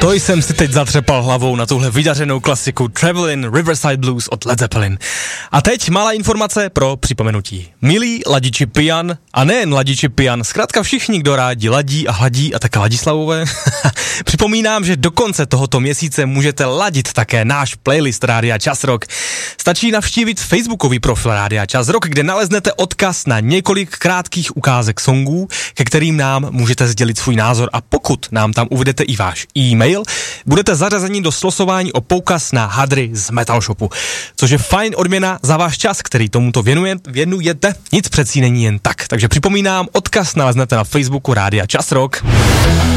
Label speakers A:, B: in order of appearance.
A: To jsem si teď zatřepal hlavou na tuhle vydařenou klasiku Travelin' Riverside Blues od Led Zeppelin. A teď malá informace pro připomenutí. Milí ladiči pijan, a nejen ladiči pijan, zkrátka všichni, kdo rádi ladí a hladí a také Ladislavové, připomínám, že do konce tohoto měsíce můžete ladit také náš playlist Rádia Čas Rock. Stačí navštívit facebookový profil Rádia Čas Rock, kde naleznete odkaz na několik krátkých ukázek songů, ke kterým nám můžete sdělit svůj názor, a pokud nám tam uvedete i váš e-mail, budete zařazeni do slosování o poukaz na hadry z Metal Shopu, což je fajn odměna za váš čas, který tomuto věnujete. Nic přecí není jen tak. Takže připomínám, odkaz naleznete na Facebooku Rádia Čas Rock.